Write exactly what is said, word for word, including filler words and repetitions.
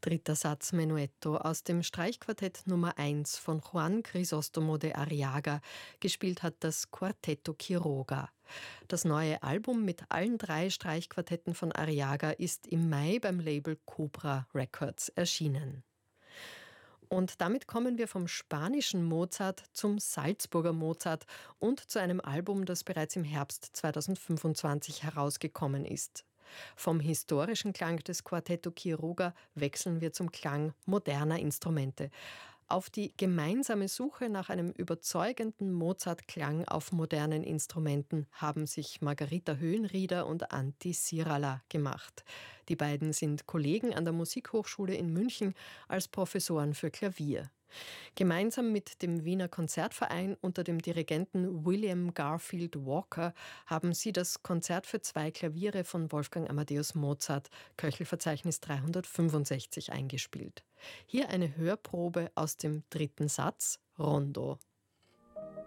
Dritter Satz Menuetto aus dem Streichquartett Nummer eins von Juan Crisóstomo de Arriaga. Gespielt hat das Quartetto Quiroga. Das neue Album mit allen drei Streichquartetten von Arriaga ist im Mai beim Label Cobra Records erschienen. Und damit kommen wir vom spanischen Mozart zum Salzburger Mozart und zu einem Album, das bereits im Herbst zweitausendfünfundzwanzig herausgekommen ist. Vom historischen Klang des Quartetto Quiroga wechseln wir zum Klang moderner Instrumente. Auf die gemeinsame Suche nach einem überzeugenden Mozart-Klang auf modernen Instrumenten haben sich Margarita Höhenrieder und Antti Sirala gemacht. Die beiden sind Kollegen an der Musikhochschule in München als Professoren für Klavier. Gemeinsam mit dem Wiener Konzertverein unter dem Dirigenten William Garfield Walker haben sie das Konzert für zwei Klaviere von Wolfgang Amadeus Mozart, Köchelverzeichnis dreihundertfünfundsechzig, eingespielt. Hier eine Hörprobe aus dem dritten Satz, Rondo.